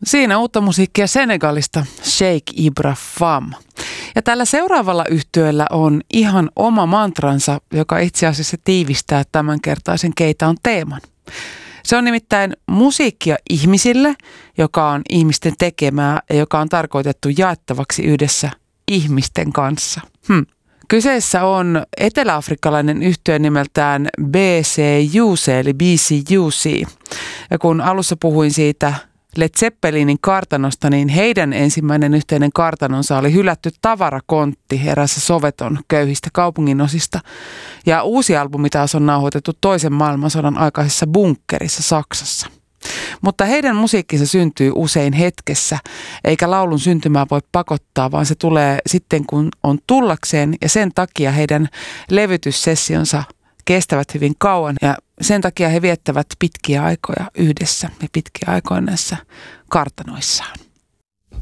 Siinä uutta musiikkia Senegalista, Sheikh Ibra Fam. Ja tällä seuraavalla yhtyeellä on ihan oma mantransa, joka itse asiassa tiivistää tämänkertaisen Keitä on teeman. Se on nimittäin musiikkia ihmisille, joka on ihmisten tekemää ja joka on tarkoitettu jaettavaksi yhdessä ihmisten kanssa. Kyseessä on eteläafrikkalainen yhtye nimeltään BCUC eli BCUC. Ja kun alussa puhuin siitä Led Zeppelinin kartanosta, niin heidän ensimmäinen yhteinen kartanonsa oli hylätty tavarakontti erässä Soweton köyhistä kaupunginosista. Ja uusi albumi taas on nauhoitettu toisen maailmansodan aikaisessa bunkkerissa Saksassa. Mutta heidän musiikkinsa syntyy usein hetkessä, eikä laulun syntymää voi pakottaa, vaan se tulee sitten kun on tullakseen ja sen takia heidän levytyssessionsa kestävät hyvin kauan ja sen takia he viettävät pitkiä aikoja yhdessä ja pitkiä aikoja näissä kartanoissaan.